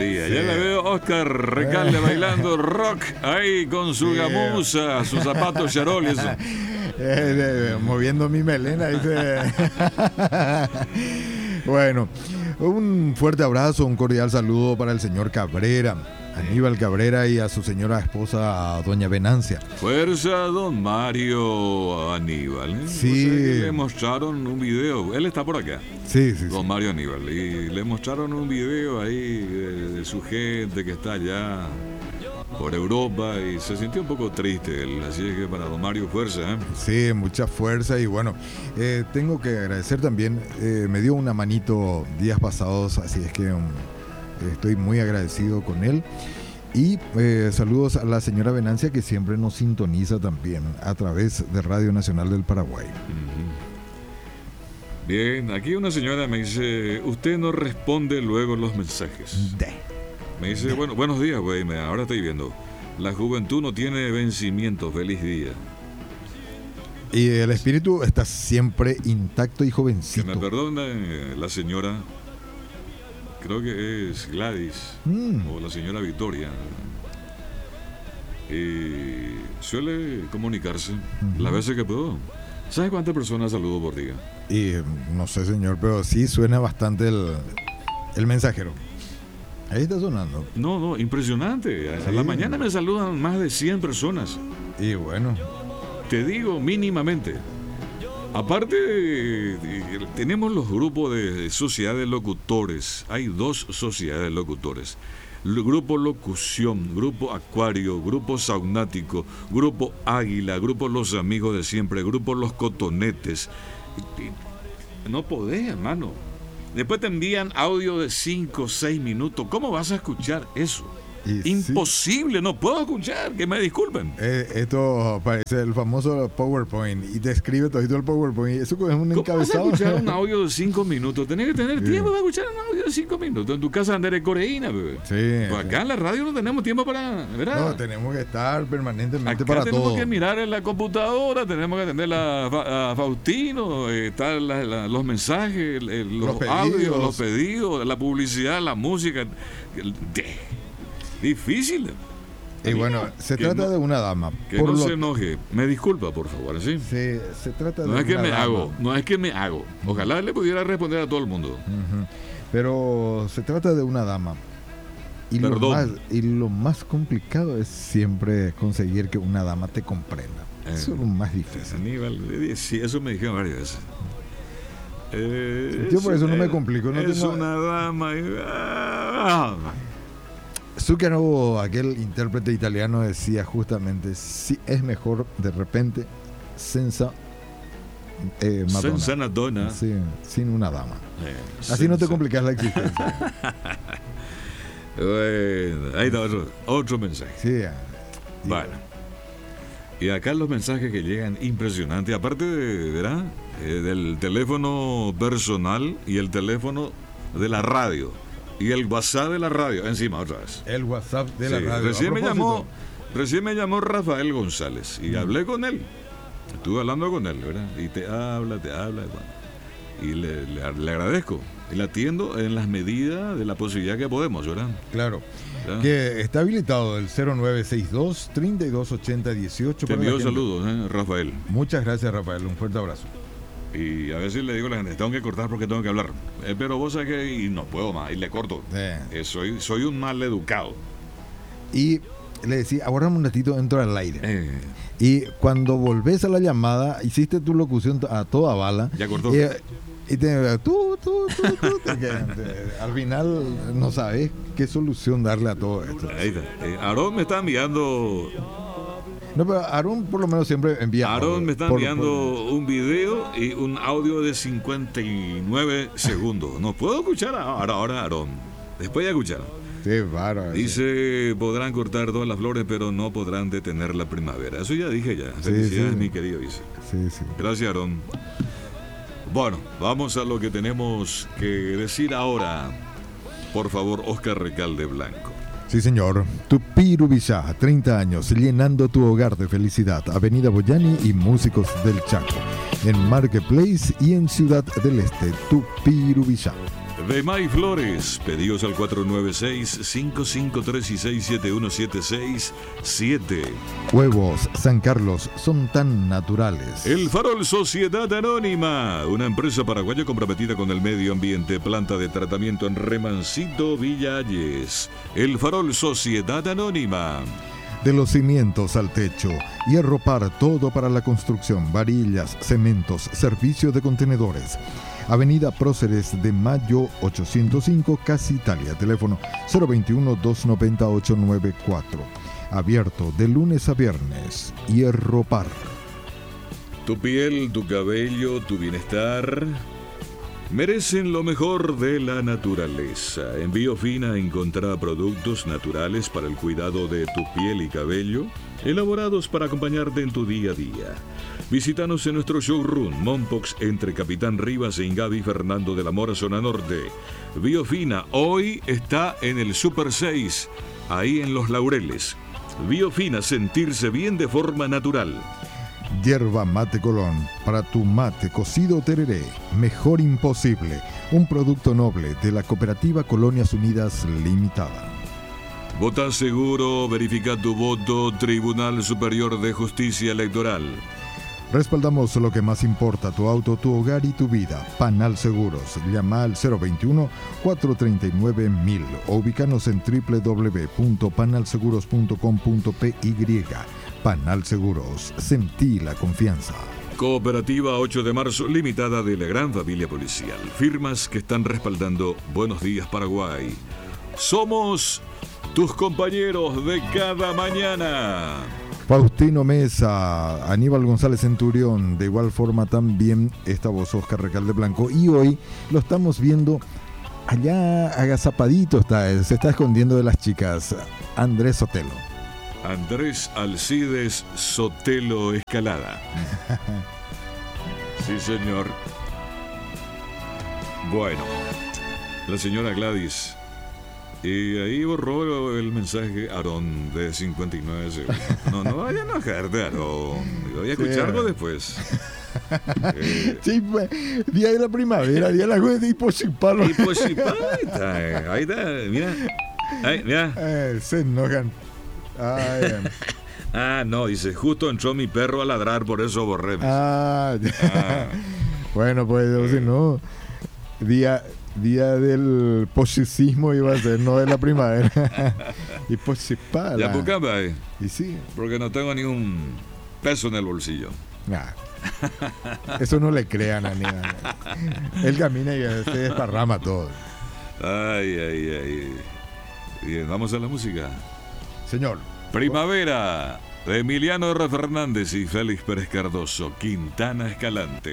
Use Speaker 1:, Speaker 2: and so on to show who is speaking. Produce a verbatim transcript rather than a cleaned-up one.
Speaker 1: María.
Speaker 2: Sí.
Speaker 1: Ya la veo Oscar Recalde bailando rock ahí con su
Speaker 2: Sí.
Speaker 1: gamuza, sus zapatos charoles.
Speaker 2: Eh, eh, moviendo mi melena. Dice. Bueno, un fuerte abrazo, un cordial saludo para el señor Cabrera, Aníbal Cabrera, y a su señora esposa, doña Venancia.
Speaker 1: Fuerza, don Mario Aníbal. ¿eh?
Speaker 2: Sí.
Speaker 1: O sea que le mostraron un video. Él está por acá.
Speaker 2: Sí, sí, sí.
Speaker 1: Don Mario Aníbal. Y le mostraron un video ahí de, de su gente que está allá por Europa y se sintió un poco triste él. Así es que para don Mario, fuerza. ¿eh?
Speaker 2: Sí, mucha fuerza. Y bueno, eh, tengo que agradecer también, eh, me dio una manito días pasados, así es que um, estoy muy agradecido con él. Y eh, saludos a la señora Venancia, que siempre nos sintoniza también a través de Radio Nacional del Paraguay.
Speaker 1: Uh-huh. Bien, aquí una señora me dice, usted no responde luego los mensajes.
Speaker 2: De.
Speaker 1: Me dice, bueno, buenos días, güey, me- ahora estoy viendo. La juventud no tiene vencimiento, feliz día.
Speaker 2: Y el espíritu está siempre intacto y
Speaker 1: Que
Speaker 2: jovencito.
Speaker 1: me perdone la señora, creo que es Gladys,
Speaker 2: Mm.
Speaker 1: o la señora Victoria. Y suele comunicarse
Speaker 2: Ujú.
Speaker 1: las veces que puedo. ¿Sabes cuántas personas saludo por día?
Speaker 2: Y eh, no sé, señor, pero sí suena bastante el, el mensajero. Ahí está sonando.
Speaker 1: No, no, impresionante. A
Speaker 2: Sí.
Speaker 1: la mañana me saludan más de cien personas.
Speaker 2: Y bueno,
Speaker 1: Te digo mínimamente. Aparte, eh, eh, tenemos los grupos de sociedades de locutores. Hay dos sociedades de locutores. L- Grupo Locución, Grupo Acuario, Grupo Saunático, Grupo Águila, Grupo Los Amigos de Siempre, Grupo Los Cotonetes. Y- y- No podés, hermano. Después te envían audio de cinco o seis minutos. ¿Cómo vas a escuchar eso?
Speaker 2: y sí,
Speaker 1: Imposible, no puedo escuchar, que me disculpen.
Speaker 2: eh, esto parece el famoso PowerPoint y te escribe todo el PowerPoint. Eso es un
Speaker 1: ¿Cómo vas a
Speaker 2: encabezado.
Speaker 1: escuchar un audio de cinco minutos? Tenés que tener
Speaker 2: Sí.
Speaker 1: tiempo para escuchar un audio de cinco minutos. En tu casa andar en coreína, bebé.
Speaker 2: Sí.
Speaker 1: Pues acá en la radio no tenemos tiempo para... ¿verdad?
Speaker 2: No, tenemos que estar permanentemente
Speaker 1: Acá
Speaker 2: para
Speaker 1: tenemos
Speaker 2: todo.
Speaker 1: que mirar en la computadora, tenemos que atender a, Fa- a Faustino, eh, estar la- la- los mensajes, el- el- los,
Speaker 2: Los pedidos.
Speaker 1: audios, los pedidos, la publicidad, la música. El- de- difícil.
Speaker 2: Y bueno, se
Speaker 1: Que
Speaker 2: trata
Speaker 1: no-
Speaker 2: de una dama.
Speaker 1: Que
Speaker 2: Por
Speaker 1: no
Speaker 2: lo-
Speaker 1: se enoje. Me disculpa, por favor, ¿sí?
Speaker 2: se, se trata
Speaker 1: No
Speaker 2: de
Speaker 1: es que
Speaker 2: una
Speaker 1: me
Speaker 2: dama.
Speaker 1: hago, no es que me hago. Ojalá le pudiera responder a todo el mundo.
Speaker 2: Ujú. Pero se trata de una dama. Y lo,
Speaker 1: Perdón.
Speaker 2: más, y lo más complicado es siempre conseguir que una dama te comprenda.
Speaker 1: Eh.
Speaker 2: Eso es lo más difícil.
Speaker 1: Aníbal, eh, sí, eso me dijeron varias veces. Eh,
Speaker 2: Yo por
Speaker 1: es
Speaker 2: eso no me
Speaker 1: una-
Speaker 2: complico, no
Speaker 1: es
Speaker 2: tengo-
Speaker 1: una dama. y- ah,
Speaker 2: Zucchero, aquel intérprete italiano, decía justamente, si es mejor de repente senza eh, Madonna.
Speaker 1: senza una donna.
Speaker 2: Sí, sin una dama.
Speaker 1: Eh,
Speaker 2: Así no te
Speaker 1: senza-
Speaker 2: complicas la existencia.
Speaker 1: Bueno, ahí está otro, otro mensaje.
Speaker 2: Sí. y-
Speaker 1: Bueno. Y acá los mensajes que llegan impresionantes, aparte de, ¿verdad? Eh, del teléfono personal y el teléfono de la radio. Y el WhatsApp de la radio, encima otra vez.
Speaker 2: El WhatsApp de la
Speaker 1: Sí,
Speaker 2: radio.
Speaker 1: Recién
Speaker 2: A
Speaker 1: me
Speaker 2: propósito,
Speaker 1: llamó, recién me llamó Rafael González y hablé con él. Estuve hablando con él, ¿verdad? Y te habla, te habla, bueno. Y le, le- le agradezco. Y le atiendo en las medidas de la posibilidad que podemos, ¿verdad?
Speaker 2: Claro.
Speaker 1: ¿verdad?
Speaker 2: Que está habilitado el cero nueve seis dos, treinta y dos ochenta, dieciocho.
Speaker 1: Te
Speaker 2: para la
Speaker 1: envío
Speaker 2: gente.
Speaker 1: saludos, ¿eh, Rafael.
Speaker 2: Muchas gracias, Rafael. Un fuerte abrazo.
Speaker 1: Y a veces le digo a la gente, tengo que cortar porque tengo que hablar. Eh, pero vos sabés que y no puedo más, y le corto.
Speaker 2: Eh,
Speaker 1: Eh, soy, soy un mal educado.
Speaker 2: Y le decía, aguardame un ratito, entro al aire.
Speaker 1: Eh,
Speaker 2: Y cuando volvés a la llamada, hiciste tu locución a toda bala.
Speaker 1: ya cortó.
Speaker 2: Y, y te, tú, tú, tú, tú, te quedan, te- al final no sabes qué solución darle a todo esto.
Speaker 1: Ahí está. Eh, Aarón me está enviando,
Speaker 2: No, pero Aarón por lo menos siempre envía.
Speaker 1: Aarón me está
Speaker 2: por-
Speaker 1: enviando un video y un audio de cincuenta y nueve segundos. No puedo escuchar ahora, ahora Aarón. Después ya escucharon.
Speaker 2: por- Sí, bárbaro.
Speaker 1: Dice, podrán cortar todas las flores, pero no podrán detener la primavera. Eso ya dije ya.
Speaker 2: Sí,
Speaker 1: Felicidades,
Speaker 2: sí.
Speaker 1: mi querido dice.
Speaker 2: Sí, sí.
Speaker 1: Gracias, Aarón. Bueno, vamos a lo que tenemos que decir ahora. Por favor, Oscar Recalde Blanco.
Speaker 2: Sí, señor. Tupirubishá, treinta años, llenando tu hogar de felicidad. Avenida Boyani y Músicos del Chaco. En Marketplace y en Ciudad del Este. Tupirubishá.
Speaker 1: de May Flores. Pedidos al cuatro nueve seis, cinco cinco tres seis siete uno siete seis siete.
Speaker 2: Huevos San Carlos son tan naturales.
Speaker 1: El Farol Sociedad Anónima, una empresa paraguaya comprometida con el medio ambiente, planta de tratamiento en Remancito, Villa Ayes. El Farol Sociedad Anónima.
Speaker 2: De los cimientos al techo, Hierro Par, todo para la construcción, varillas, cementos, servicio de contenedores. Avenida Próceres de Mayo ochocientos cinco, Casa Italia. Teléfono cero veintiuno, doscientos noventa, ochocientos noventa y cuatro. Abierto de lunes a viernes. Hierro Par.
Speaker 1: Tu piel, tu cabello, tu bienestar merecen lo mejor de la naturaleza. En Biofina encontrará productos naturales para el cuidado de tu piel y cabello, elaborados para acompañarte en tu día a día. Visítanos en nuestro showroom Mompox entre Capitán Rivas e Ingavi Fernando de la Mora, zona norte. Biofina hoy está en el Super seis, ahí en Los Laureles. Biofina, sentirse bien de forma natural.
Speaker 2: Yerba Mate Colón, para tu mate cocido tereré, mejor imposible. Un producto noble de la Cooperativa Colonias Unidas Limitada.
Speaker 1: Vota seguro, verifica tu voto, Tribunal Superior de Justicia Electoral.
Speaker 2: Respaldamos lo que más importa, tu auto, tu hogar y tu vida. Panal Seguros. Llama al cero veintiuno, cuatrocientos treinta y nueve, mil o ubícanos en doble u doble u doble u punto panal seguros punto com punto p y. Panal Seguros. Sentí la confianza.
Speaker 1: Cooperativa ocho de marzo, limitada de la gran familia policial. Firmas que están respaldando Buenos Días Paraguay. Somos tus compañeros de cada mañana.
Speaker 2: Faustino Mesa, Aníbal González Centurión, de igual forma también esta voz Oscar Recalde Blanco. Y hoy lo estamos viendo allá agazapadito, está, se está escondiendo de las chicas, Andrés Sotelo.
Speaker 1: Andrés Alcides Sotelo Escalada. Sí, señor. Bueno, la señora Gladys. Y ahí borró el mensaje Aarón de cincuenta y nueve segundos. No, no vaya a enojarte, Aarón. Voy a escucharlo sí, después.
Speaker 2: Eh, sí, pues, día de la primavera, día de la juventud, y Hiposipalo.
Speaker 1: Hiposipalo, ahí está, mira. Ahí, mira.
Speaker 2: Eh, se enojan. Ay,
Speaker 1: ah, no, dice, justo entró mi perro a ladrar, por eso borré.
Speaker 2: Ah, ah. Bueno, pues, eh. si no, día... Día del posisismo iba a ser, no de la primavera. Y posipala.
Speaker 1: Ya buscaba ahí.
Speaker 2: Y sí.
Speaker 1: Porque no tengo ni un peso en el bolsillo.
Speaker 2: Nah. Eso no le crean a Aníbal. Él camina y se desparrama todo.
Speaker 1: Ay, ay, ay. Bien, vamos a la música.
Speaker 2: Señor.
Speaker 1: Primavera, de Emiliano R. Fernández y Félix Pérez Cardoso, Quintana Escalante.